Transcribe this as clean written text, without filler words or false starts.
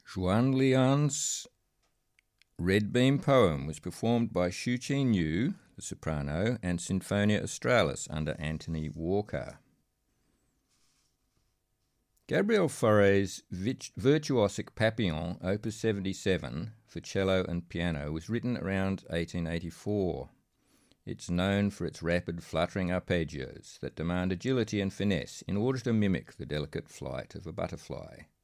Juan Leon's Red Beam poem was performed by Shu Qin Yu, the soprano, and Sinfonia Australis under Anthony Walker. Gabriel Fauré's Virtuosic Papillon, Opus 77, for cello and piano, was written around 1884. It's known for its rapid, fluttering arpeggios that demand agility and finesse in order to mimic the delicate flight of a butterfly.